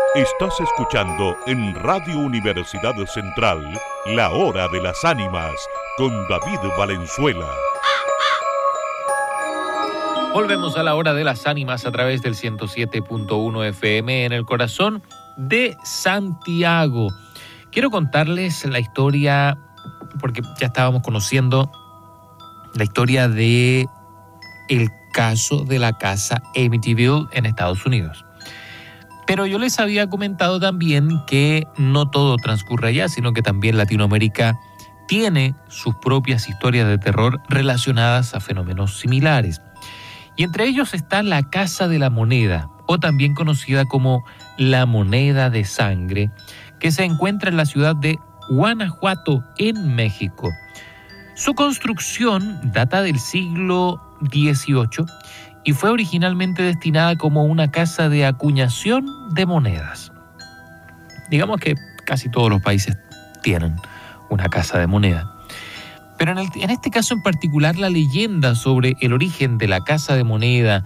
Estás escuchando en Radio Universidad Central La Hora de las Ánimas con David Valenzuela. Volvemos a La Hora de las Ánimas a través del 107.1 FM en el corazón de Santiago. Quiero contarles la historia, porque ya estábamos conociendo la historia de el caso de la casa Amityville en Estados Unidos. Pero yo les había comentado también que no todo transcurre allá, sino que también Latinoamérica tiene sus propias historias de terror relacionadas a fenómenos similares. Y entre ellos está la Casa de la Moneda, o también conocida como la Moneda de Sangre, que se encuentra en la ciudad de Guanajuato, en México. Su construcción data del siglo XVIII y fue originalmente destinada como una casa de acuñación de monedas. Digamos que casi todos los países tienen una casa de moneda. Pero en este caso en particular, la leyenda sobre el origen de la Casa de Moneda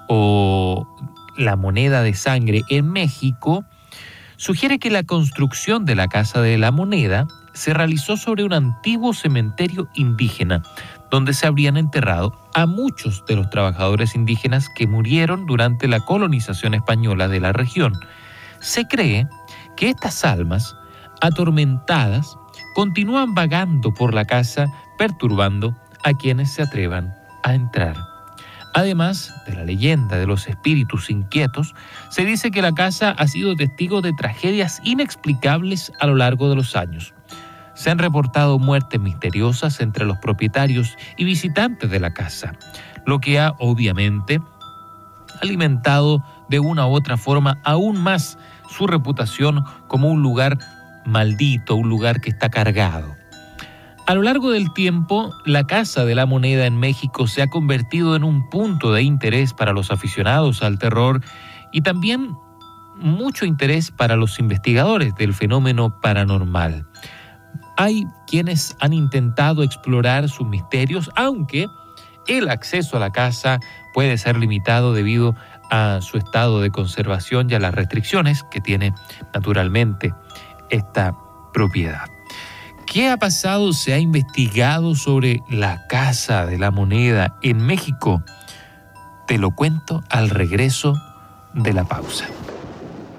o la Moneda de Sangre en México sugiere que la construcción de la Casa de la Moneda se realizó sobre un antiguo cementerio indígena, donde se habrían enterrado a muchos de los trabajadores indígenas que murieron durante la colonización española de la región. Se cree que estas almas, atormentadas, continúan vagando por la casa, perturbando a quienes se atrevan a entrar. Además de la leyenda de los espíritus inquietos, se dice que la casa ha sido testigo de tragedias inexplicables a lo largo de los años. Se han reportado muertes misteriosas entre los propietarios y visitantes de la casa, lo que ha obviamente alimentado de una u otra forma aún más su reputación como un lugar maldito, un lugar que está cargado. A lo largo del tiempo, la Casa de la Moneda en México se ha convertido en un punto de interés para los aficionados al terror y también mucho interés para los investigadores del fenómeno paranormal. Hay quienes han intentado explorar sus misterios, aunque el acceso a la casa puede ser limitado debido a su estado de conservación y a las restricciones que tiene naturalmente esta propiedad. ¿Qué ha pasado? ¿Se ha investigado sobre la Casa de la Moneda en México? Te lo cuento al regreso de la pausa.